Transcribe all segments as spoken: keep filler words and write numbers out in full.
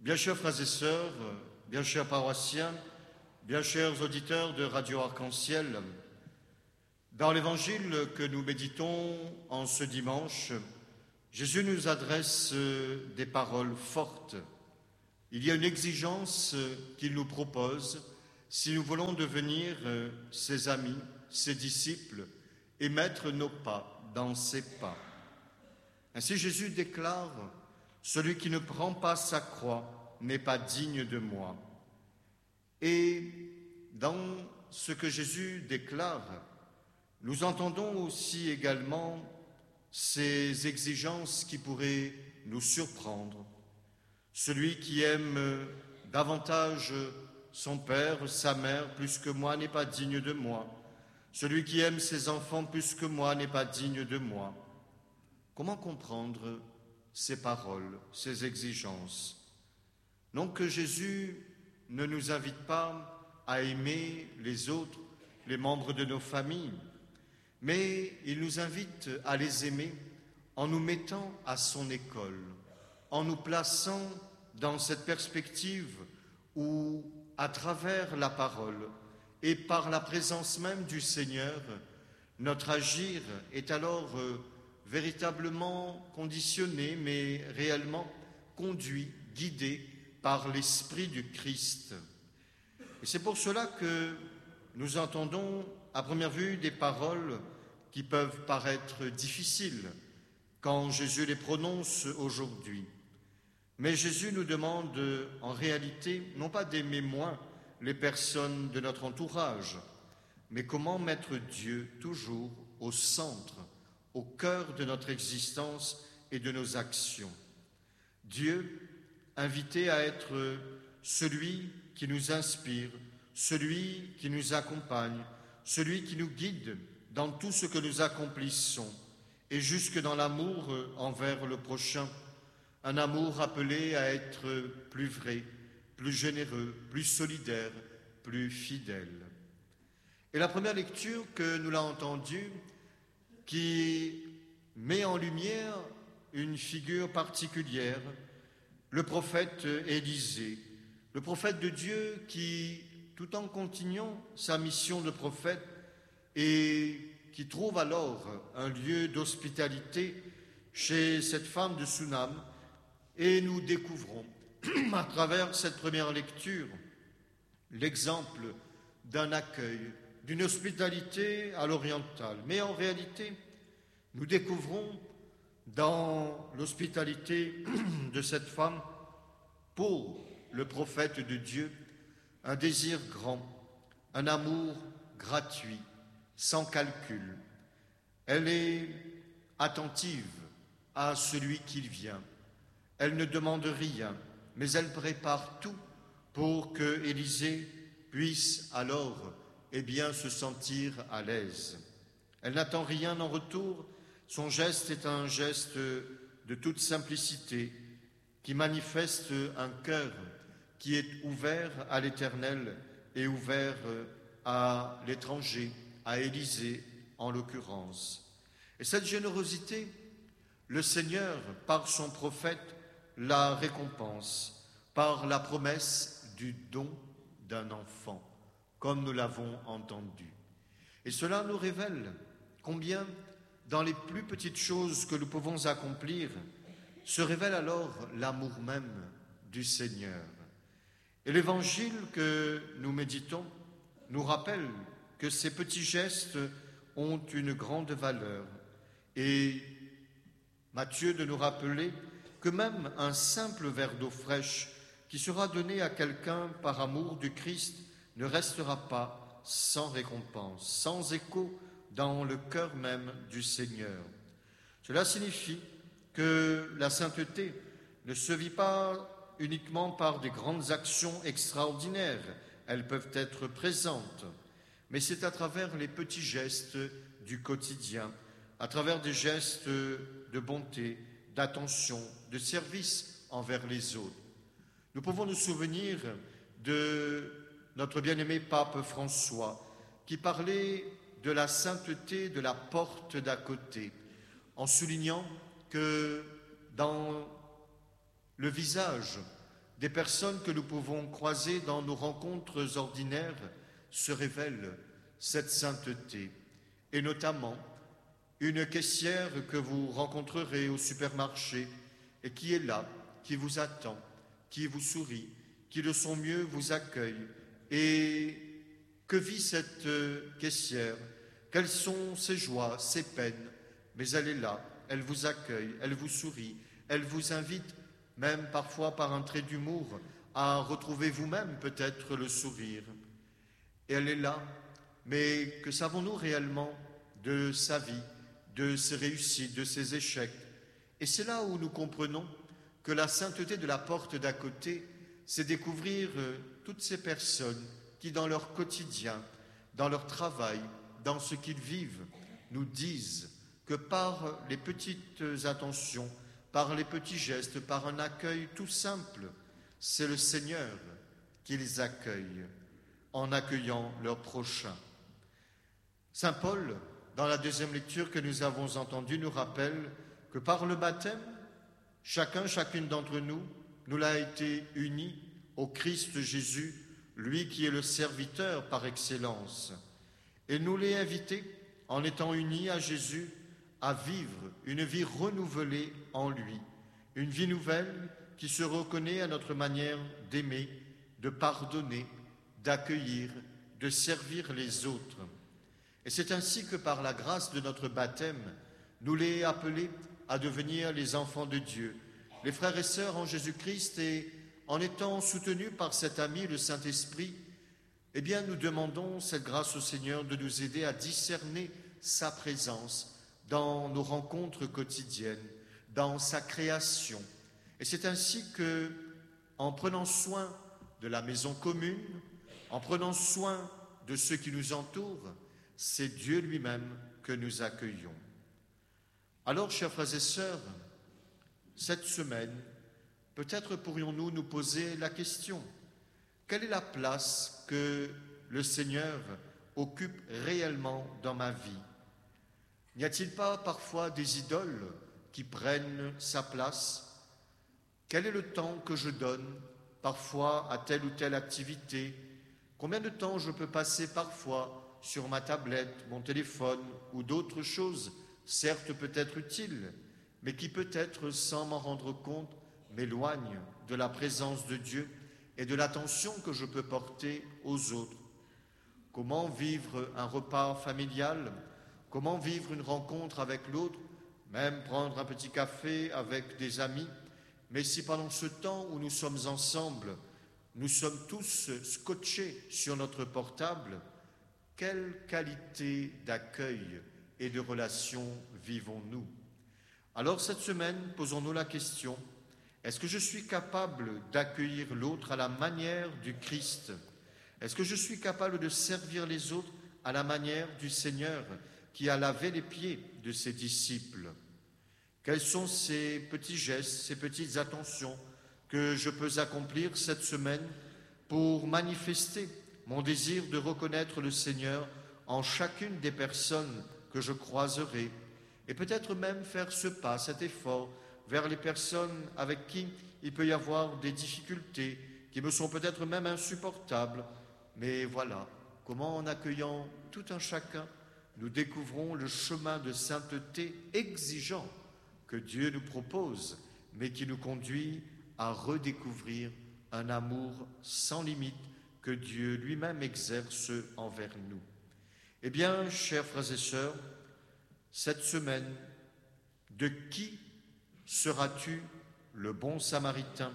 Bien chers frères et sœurs, bien chers paroissiens, bien chers auditeurs de Radio Arc-en-Ciel, dans l'évangile que nous méditons en ce dimanche, Jésus nous adresse des paroles fortes. Il y a une exigence qu'il nous propose si nous voulons devenir ses amis, ses disciples et mettre nos pas dans ses pas. Ainsi Jésus déclare « Celui qui ne prend pas sa croix n'est pas digne de moi ». Et dans ce que Jésus déclare, nous entendons aussi également ces exigences qui pourraient nous surprendre. Celui qui aime davantage son père, sa mère, plus que moi, n'est pas digne de moi. Celui qui aime ses enfants plus que moi n'est pas digne de moi. Comment comprendre ces paroles, ces exigences? Non que Jésus ne nous invite pas à aimer les autres, les membres de nos familles, mais il nous invite à les aimer en nous mettant à son école, en nous plaçant dans cette perspective où, à travers la parole et par la présence même du Seigneur, notre agir est alors euh, véritablement conditionné, mais réellement conduit, guidé par l'Esprit du Christ. Et c'est pour cela que nous entendons à première vue des paroles qui peuvent paraître difficiles quand Jésus les prononce aujourd'hui. Mais Jésus nous demande en réalité non pas d'aimer moins les personnes de notre entourage, mais comment mettre Dieu toujours au centre, au cœur de notre existence et de nos actions. Dieu, invité à être celui qui nous inspire, celui qui nous accompagne, celui qui nous guide dans tout ce que nous accomplissons et jusque dans l'amour envers le prochain, un amour appelé à être plus vrai, plus généreux, plus solidaire, plus fidèle. Et la première lecture que nous l'avons entendue, qui met en lumière une figure particulière, le prophète Élisée, le prophète de Dieu qui, tout en continuant sa mission de prophète, et qui trouve alors un lieu d'hospitalité chez cette femme de Sunam, et nous découvrons à travers cette première lecture l'exemple d'un accueil, d'une hospitalité à l'orientale. Mais en réalité, nous découvrons dans l'hospitalité de cette femme, pour le prophète de Dieu, un désir grand, un amour gratuit, sans calcul. Elle est attentive à celui qui vient. Elle ne demande rien, mais elle prépare tout pour que Élisée puisse alors eh bien, se sentir à l'aise. Elle n'attend rien en retour. Son geste est un geste de toute simplicité qui manifeste un cœur qui est ouvert à l'Éternel et ouvert à l'étranger, à Élisée en l'occurrence. Et cette générosité, le Seigneur, par son prophète, la récompense par la promesse du don d'un enfant, comme nous l'avons entendu. Et cela nous révèle combien, dans les plus petites choses que nous pouvons accomplir, se révèle alors l'amour même du Seigneur. Et l'évangile que nous méditons nous rappelle que ces petits gestes ont une grande valeur. Et Matthieu de nous rappeler que même un simple verre d'eau fraîche qui sera donné à quelqu'un par amour du Christ ne restera pas sans récompense, sans écho dans le cœur même du Seigneur. Cela signifie que la sainteté ne se vit pas uniquement par des grandes actions extraordinaires, elles peuvent être présentes, mais c'est à travers les petits gestes du quotidien, à travers des gestes de bonté, d'attention, de service envers les autres. Nous pouvons nous souvenir de notre bien-aimé pape François, qui parlait de la sainteté de la porte d'à côté, en soulignant que dans le visage des personnes que nous pouvons croiser dans nos rencontres ordinaires se révèle cette sainteté, et notamment une caissière que vous rencontrerez au supermarché et qui est là, qui vous attend, qui vous sourit, qui de son mieux vous accueille. Et que vit cette caissière? Quelles sont ses joies, ses peines? Mais elle est là, elle vous accueille, elle vous sourit, elle vous invite, même parfois par un trait d'humour, à retrouver vous-même peut-être le sourire. Et elle est là, mais que savons-nous réellement de sa vie, de ses réussites, de ses échecs? Et c'est là où nous comprenons que la sainteté de la porte d'à côté, c'est découvrir toutes ces personnes qui, dans leur quotidien, dans leur travail, dans ce qu'ils vivent, nous disent que par les petites attentions, par les petits gestes, par un accueil tout simple, c'est le Seigneur qui les accueille en accueillant leurs prochains. Saint Paul, dans la deuxième lecture que nous avons entendue, nous rappelle que par le baptême, chacun, chacune d'entre nous, nous l'a été unis au Christ Jésus, lui qui est le serviteur par excellence. Et nous l'est invité, en étant unis à Jésus, à vivre une vie renouvelée en lui, une vie nouvelle qui se reconnaît à notre manière d'aimer, de pardonner, d'accueillir, de servir les autres. Et c'est ainsi que par la grâce de notre baptême, nous l'est appelé à devenir les enfants de Dieu, les frères et sœurs en Jésus-Christ, et en étant soutenus par cet ami, le Saint-Esprit, eh bien nous demandons cette grâce au Seigneur de nous aider à discerner sa présence dans nos rencontres quotidiennes, dans sa création. Et c'est ainsi que, en prenant soin de la maison commune, en prenant soin de ceux qui nous entourent, c'est Dieu lui-même que nous accueillons. Alors, chers frères et sœurs, cette semaine, peut-être pourrions-nous nous poser la question: quelle est la place que le Seigneur occupe réellement dans ma vie? N'y a-t-il pas parfois des idoles qui prennent sa place? Quel est le temps que je donne parfois à telle ou telle activité? Combien de temps je peux passer parfois sur ma tablette, mon téléphone ou d'autres choses, certes peut-être utiles, mais qui peut-être, sans m'en rendre compte, m'éloignent de la présence de Dieu et de l'attention que je peux porter aux autres? Comment vivre un repas familial? Comment vivre une rencontre avec l'autre? Même prendre un petit café avec des amis? Mais si pendant ce temps où nous sommes ensemble, nous sommes tous scotchés sur notre portable, quelle qualité d'accueil et de relation vivons-nous? Alors cette semaine, posons-nous la question: est-ce que je suis capable d'accueillir l'autre à la manière du Christ? Est-ce que je suis capable de servir les autres à la manière du Seigneur qui a lavé les pieds de ses disciples? Quels sont ces petits gestes, ces petites attentions que je peux accomplir cette semaine pour manifester mon désir de reconnaître le Seigneur en chacune des personnes que je croiserai, et peut-être même faire ce pas, cet effort vers les personnes avec qui il peut y avoir des difficultés, qui me sont peut-être même insupportables. Mais voilà, comment en accueillant tout un chacun, nous découvrons le chemin de sainteté exigeant que Dieu nous propose, mais qui nous conduit à redécouvrir un amour sans limite que Dieu lui-même exerce envers nous. Eh bien, chers frères et sœurs, cette semaine, de qui seras-tu le bon samaritain?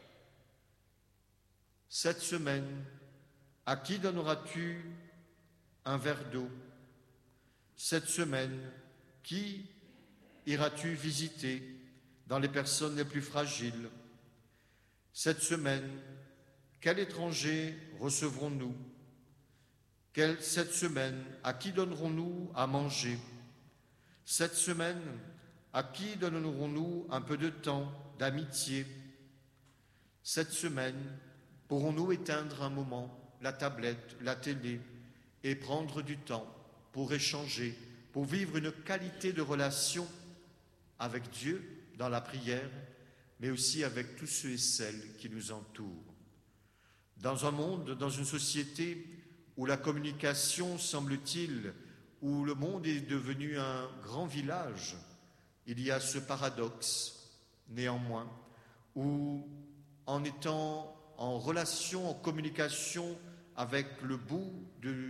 Cette semaine, à qui donneras-tu un verre d'eau? Cette semaine, qui iras-tu visiter dans les personnes les plus fragiles? Cette semaine, quel étranger recevrons-nous? Quelle, cette semaine, à qui donnerons-nous à manger? Cette semaine, à qui donnerons-nous un peu de temps, d'amitié? Cette semaine, pourrons-nous éteindre un moment la tablette, la télé et prendre du temps pour échanger, pour vivre une qualité de relation avec Dieu dans la prière, mais aussi avec tous ceux et celles qui nous entourent. Dans un monde, dans une société où la communication, semble-t-il, où le monde est devenu un grand village, il y a ce paradoxe, néanmoins, où en étant en relation, en communication avec le bout de